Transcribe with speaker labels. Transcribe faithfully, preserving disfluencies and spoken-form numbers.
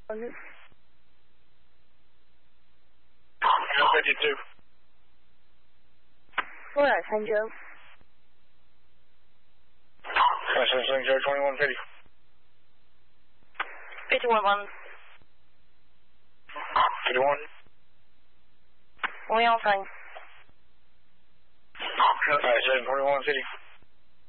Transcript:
Speaker 1: fifty-two.
Speaker 2: What up, Saint Joe?
Speaker 1: Saint Joe, twenty-one fifty.
Speaker 2: fifty-one one.
Speaker 1: fifty-one.
Speaker 2: Oui, enfin.
Speaker 1: Alright, seven forty-one fifty.